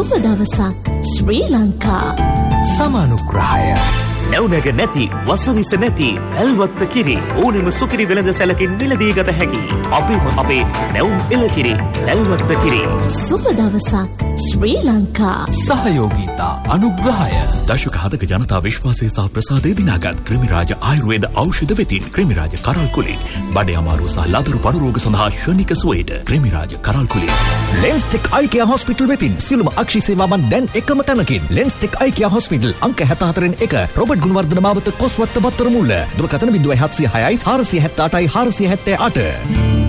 සුබ දවසක් ශ්‍රී ලංකා. සමානුග්‍රහය නැවුනැග නැති වසවිස නැති ඇල්වත්ත කිරි ඕනෙම සුකිරි වෙළඳ සැලකින් මිලදී ගත හැකි අපේ නැවුම් එළකිරි ඇල්වත්ත කිරි. සුබ දවසක් ශ්‍රී ලංකා. සහයෝගීතා අනුග්‍රහය දශක හදක ජනතා විශ්වාසය සහ ප්‍රසාදය දිනාගත් ක්‍රිමිරාජ ආයුර්වේද ඖෂධ වෙතින් ක්‍රිමිරාජ කරල් කුලින් බඩේ අමාරුව සහ ලදරු පඩු රෝග සඳහා ශනික සුවේද ක්‍රිමිරාජ කරල් කුලින්. ලෙන්ස්ටෙක් අයිකියා හොස්පිටල් වෙතින් සියලුම අක්ෂි සේවාවන් දැන් එකම තැනකින්. ලෙන්ස්ටෙක් අයිකියා හොස්පිටල් අංක 74 රොබර්ට් ගුණවර්ධන මාවත කොස්වත්ත බත්තර මුල්ල. දුරකථන 0706 478 478.